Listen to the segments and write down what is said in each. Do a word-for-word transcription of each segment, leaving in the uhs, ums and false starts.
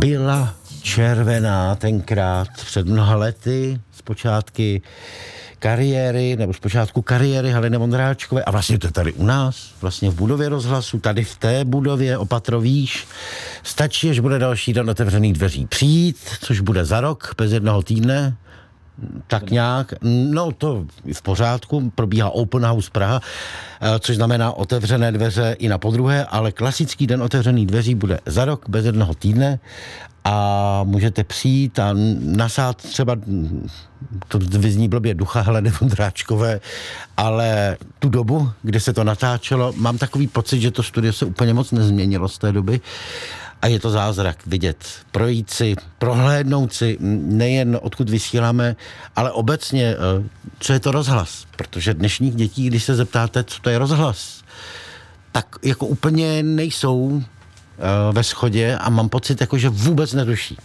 byla červená tenkrát před mnoha lety, z počátky kariéry, nebo z počátku kariéry Heleny Vondráčkové, a vlastně to je tady u nás, vlastně v budově Rozhlasu, tady v té budově, opatro výš. Stačí, až bude další den otevřených dveří přijít, což bude za rok, bez jednoho týdne, tak nějak, no to v pořádku, probíhá Open House Praha, což znamená otevřené dveře i na podruhé, ale klasický den otevřených dveří bude za rok, bez jednoho týdne, a můžete přijít a nasát třeba, to vyzní blbě, ducha Heleny Vondráčkové, ale tu dobu, kdy se to natáčelo, mám takový pocit, že to studio se úplně moc nezměnilo z té doby. A je to zázrak vidět, projít si, prohlédnout si nejen odkud vysíláme, ale obecně, co je to rozhlas. Protože dnešních dětí, když se zeptáte, co to je rozhlas, tak jako úplně nejsou ve shodě a mám pocit, jako, že vůbec netuší.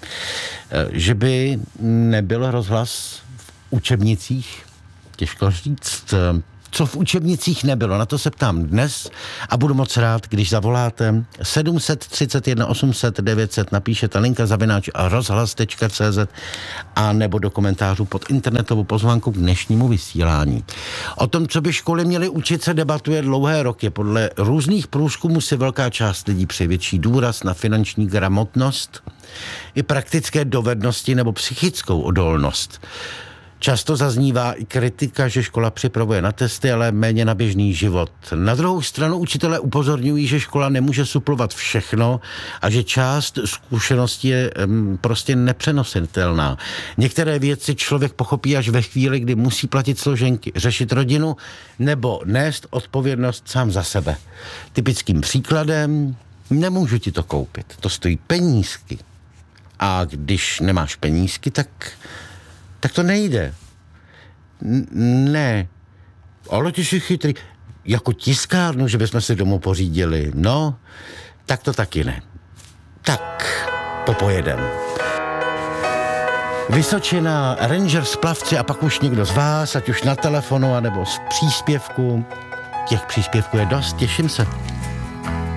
Že by nebyl rozhlas v učebnicích, těžko říct, co v učebnicích nebylo, na to se ptám dnes a budu moc rád, když zavoláte sedm set třicet jedna osm set devět set, napíšete linka zavináč rozhlas tečka cé zet a nebo do komentářů pod internetovou pozvánku k dnešnímu vysílání. O tom, co by školy měly učit, se debatuje dlouhé roky. Podle různých průzkumů si velká část lidí při větší důraz na finanční gramotnost i praktické dovednosti nebo psychickou odolnost. Často zaznívá i kritika, že škola připravuje na testy, ale méně na běžný život. Na druhou stranu učitelé upozorňují, že škola nemůže suplovat všechno a že část zkušeností je um, prostě nepřenositelná. Některé věci člověk pochopí až ve chvíli, kdy musí platit složenky, řešit rodinu nebo nést odpovědnost sám za sebe. Typickým příkladem: nemůžu ti to koupit, to stojí penízky. A když nemáš penízky, tak... tak to nejde. N- ne. Ale ty jsi chytrý. Jako tiskárnu, že bychom si domů pořídili. No, tak to taky ne. Tak, popojedem. Vysočina, Rangers, plavci a pak už někdo z vás, ať už na telefonu, anebo z příspěvku. Těch příspěvků je dost, těším se.